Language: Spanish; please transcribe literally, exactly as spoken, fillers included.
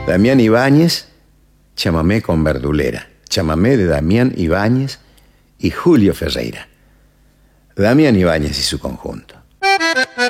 Damián Ibáñez, chamamé con verdulera. Chamamé de Damián Ibáñez y Julio Ferreira. Damián Ibáñez y su conjunto.